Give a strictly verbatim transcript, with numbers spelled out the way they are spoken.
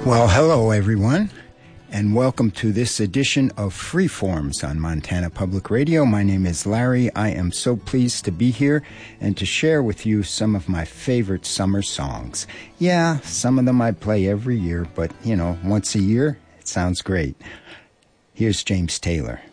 Well, hello, everyone, and welcome to this edition of Freeforms on Montana Public Radio. My name is Larry. I am so pleased to be here and to share with you some of my favorite summer songs. Yeah, some of them I play every year, but, you know, once a year, it sounds great. Here's James Taylor.